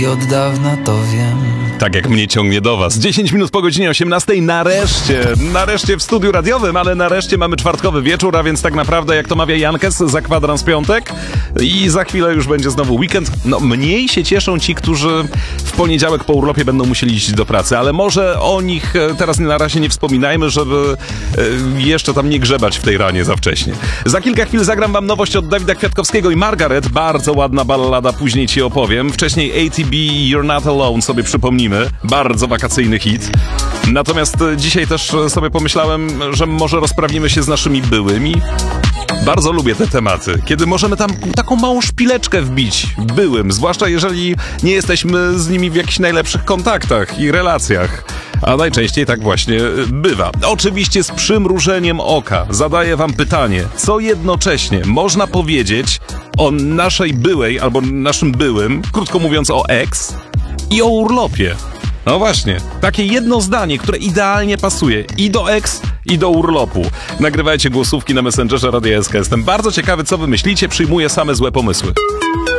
I od dawna to wiem. Tak jak mnie ciągnie do was. 10 minut po godzinie 18. Nareszcie w studiu radiowym, ale nareszcie mamy czwartkowy wieczór, a więc tak naprawdę, jak to mawia Jankes, za kwadrans piątek i za chwilę już będzie znowu weekend. No mniej się cieszą ci, którzy w poniedziałek po urlopie będą musieli iść do pracy, ale może o nich teraz na razie nie wspominajmy, żeby jeszcze tam nie grzebać w tej ranie za wcześnie. Za kilka chwil zagram wam nowość od Dawida Kwiatkowskiego i Margaret. Bardzo ładna ballada, później ci opowiem. Wcześniej ATB You're Not Alone sobie przypomnimy. Bardzo wakacyjny hit. Natomiast dzisiaj też sobie pomyślałem, że może rozprawimy się z naszymi byłymi. Bardzo lubię te tematy, kiedy możemy tam taką małą szpileczkę wbić byłym, zwłaszcza jeżeli nie jesteśmy z nimi w jakichś najlepszych kontaktach i relacjach. A najczęściej tak właśnie bywa. Oczywiście z przymrużeniem oka zadaję wam pytanie, co jednocześnie można powiedzieć o naszej byłej albo naszym byłym, krótko mówiąc o ex, i o urlopie. No właśnie, takie jedno zdanie, które idealnie pasuje i do ex, i do urlopu. Nagrywajcie głosówki na Messengerze Radia SK. Jestem bardzo ciekawy, co wy myślicie, przyjmuję same złe pomysły.